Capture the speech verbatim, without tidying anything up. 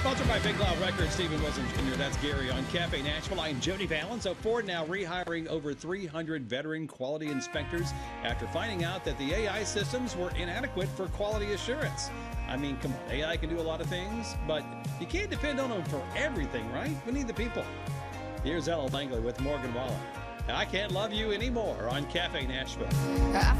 Sponsored by Big Loud Records, Stephen Wilson Junior That's Gary on Cafe Nashville. I'm Jody Fallon. So Ford now rehiring over three hundred veteran quality inspectors after finding out that the A I systems were inadequate for quality assurance. I mean, come on, A I can do a lot of things, but you can't depend on them for everything, right? We need the people. Here's Ella Langley with Morgan Wallen. I Can't Love You Anymore on Cafe Nashville.